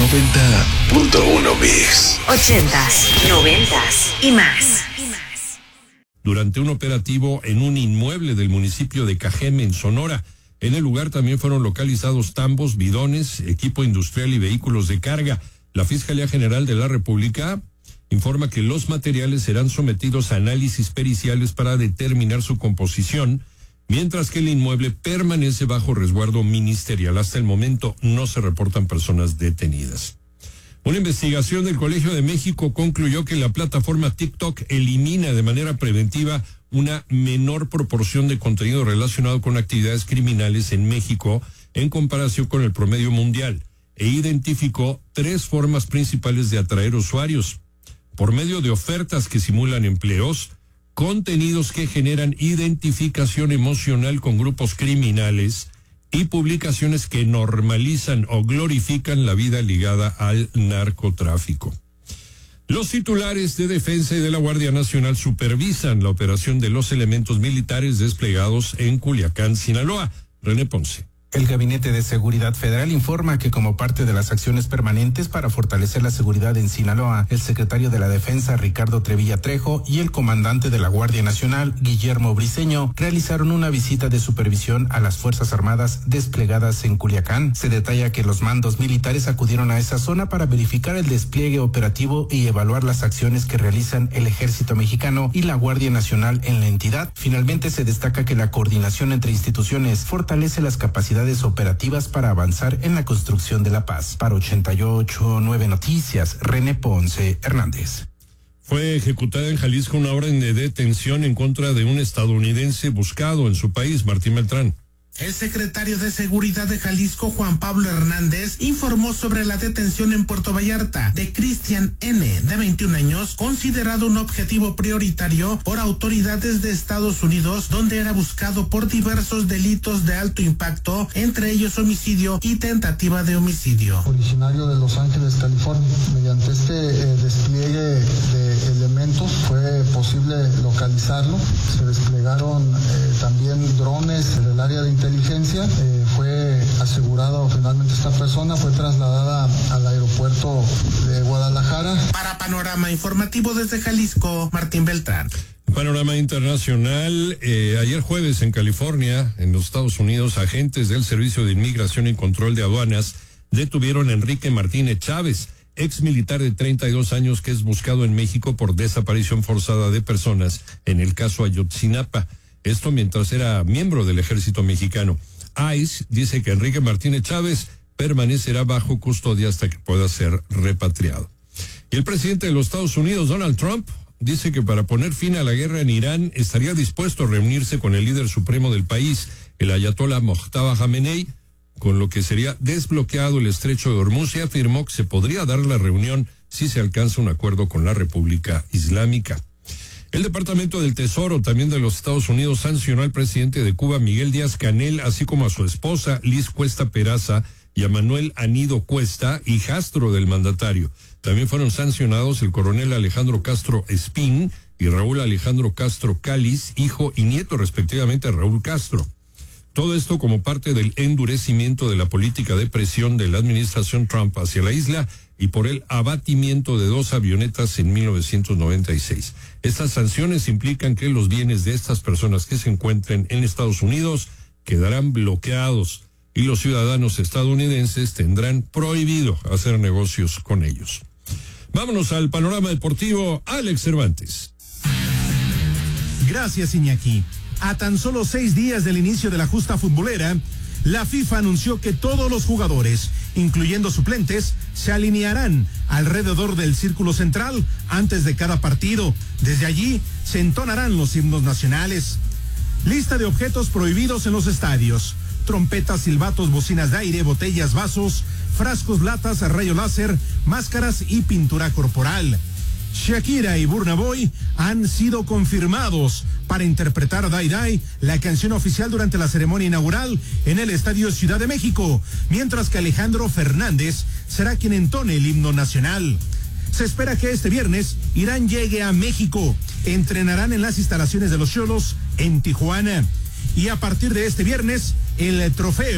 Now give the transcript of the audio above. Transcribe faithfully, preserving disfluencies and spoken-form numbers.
noventa punto uno Mix. Ochentas, noventas y más. Durante un operativo en un inmueble del municipio de Cajeme, en Sonora. En el lugar también fueron localizados tambos, bidones, equipo industrial y vehículos de carga. La Fiscalía General de la República informa que los materiales serán sometidos a análisis periciales para determinar su composición, mientras que el inmueble permanece bajo resguardo ministerial. Hasta el momento no se reportan personas detenidas. Una investigación del Colegio de México concluyó que la plataforma TikTok elimina de manera preventiva una menor proporción de contenido relacionado con actividades criminales en México en comparación con el promedio mundial, e identificó tres formas principales de atraer usuarios: por medio de ofertas que simulan empleos, contenidos que generan identificación emocional con grupos criminales y publicaciones que normalizan o glorifican la vida ligada al narcotráfico. Los titulares de Defensa y de la Guardia Nacional supervisan la operación de los elementos militares desplegados en Culiacán, Sinaloa. René Ponce. El Gabinete de Seguridad Federal informa que como parte de las acciones permanentes para fortalecer la seguridad en Sinaloa, el secretario de la Defensa, Ricardo Trevilla Trejo, y el comandante de la Guardia Nacional, Guillermo Briceño, realizaron una visita de supervisión a las Fuerzas Armadas desplegadas en Culiacán. Se detalla que los mandos militares acudieron a esa zona para verificar el despliegue operativo y evaluar las acciones que realizan el Ejército Mexicano y la Guardia Nacional en la entidad. Finalmente, se destaca que la coordinación entre instituciones fortalece las capacidades operativas para avanzar en la construcción de la paz. Para ochenta y ocho punto nueve Noticias, René Ponce Hernández. Fue ejecutada en Jalisco una orden de detención en contra de un estadounidense buscado en su país, Martín Beltrán. El secretario de Seguridad de Jalisco, Juan Pablo Hernández, informó sobre la detención en Puerto Vallarta de Cristian N., de veintiún años, considerado un objetivo prioritario por autoridades de Estados Unidos, donde era buscado por diversos delitos de alto impacto, entre ellos homicidio y tentativa de homicidio. Originario de Los Ángeles, California. Mediante este eh, despliegue de elementos fue posible localizarlo. Se desplegaron eh, también drones del área de inteligencia. Eh, fue asegurado finalmente esta persona, fue trasladada al aeropuerto de Guadalajara. Para Panorama Informativo desde Jalisco, Martín Beltrán. Panorama internacional. Eh, ayer jueves en California, en los Estados Unidos, agentes del Servicio de Inmigración y Control de Aduanas detuvieron a Enrique Martínez Chávez, ex militar de treinta y dos años que es buscado en México por desaparición forzada de personas en el caso Ayotzinapa. Esto mientras era miembro del ejército mexicano. ICE dice que Enrique Martínez Chávez permanecerá bajo custodia hasta que pueda ser repatriado. Y el presidente de los Estados Unidos, Donald Trump, dice que para poner fin a la guerra en Irán estaría dispuesto a reunirse con el líder supremo del país, el ayatolá Mojtaba Jamenei, con lo que sería desbloqueado el estrecho de Hormuz, y afirmó que se podría dar la reunión si se alcanza un acuerdo con la República Islámica. El Departamento del Tesoro también de los Estados Unidos sancionó al presidente de Cuba, Miguel Díaz-Canel, así como a su esposa, Liz Cuesta Peraza, y a Manuel Anido Cuesta, hijastro del mandatario. También fueron sancionados el coronel Alejandro Castro Espín y Raúl Alejandro Castro Cáliz, hijo y nieto respectivamente de Raúl Castro. Todo esto como parte del endurecimiento de la política de presión de la administración Trump hacia la isla y por el abatimiento de dos avionetas en mil novecientos noventa y seis. Estas sanciones implican que los bienes de estas personas que se encuentren en Estados Unidos quedarán bloqueados y los ciudadanos estadounidenses tendrán prohibido hacer negocios con ellos. Vámonos al panorama deportivo. Alex Cervantes. Gracias, Iñaki. A tan solo seis días del inicio de la justa futbolera, la FIFA anunció que todos los jugadores, incluyendo suplentes, se alinearán alrededor del círculo central antes de cada partido. Desde allí se entonarán los himnos nacionales. Lista de objetos prohibidos en los estadios: trompetas, silbatos, bocinas de aire, botellas, vasos, frascos, latas, rayo láser, máscaras y pintura corporal. Shakira y Burna Boy han sido confirmados para interpretar Die Die, la canción oficial durante la ceremonia inaugural en el Estadio Ciudad de México, mientras que Alejandro Fernández será quien entone el himno nacional. Se espera que este viernes Irán llegue a México, entrenarán en las instalaciones de los Xolos en Tijuana, y a partir de este viernes el trofeo